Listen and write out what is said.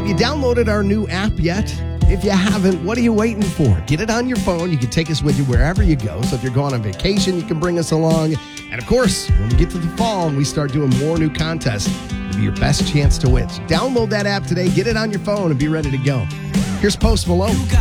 you downloaded our new app yet? If you haven't, what are you waiting for? Get it on your phone. You can take us with you wherever you go. So if you're going on vacation, you can bring us along. And of course, when we get to the fall and we start doing more new contests, it'll be your best chance to win. So download that app today, get it on your phone, and be ready to go. Here's Post Malone.